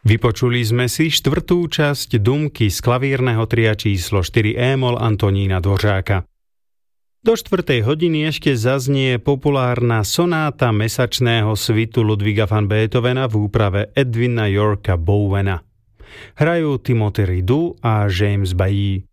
Vypočuli sme si štvrtú časť Dumky z klavírneho tria číslo 4 E-moll Antonína Dvořáka. Do 4. hodiny ešte zaznie populárna sonáta mesačného svitu Ludwiga van Beethovena v úprave Edwina Yorka Bowena. Hrajú Timothy Ridu a James Bailly.